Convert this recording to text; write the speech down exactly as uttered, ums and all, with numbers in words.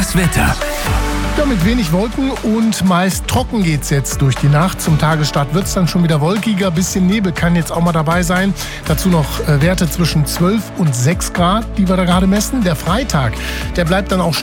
Das Wetter. Ja, mit wenig Wolken und meist trocken geht's jetzt durch die Nacht. Zum Tagesstart wird's dann schon wieder wolkiger. Bisschen Nebel kann jetzt auch mal dabei sein. Dazu noch äh, Werte zwischen zwölf und sechs Grad, die wir da gerade messen. Der Freitag, der bleibt dann auch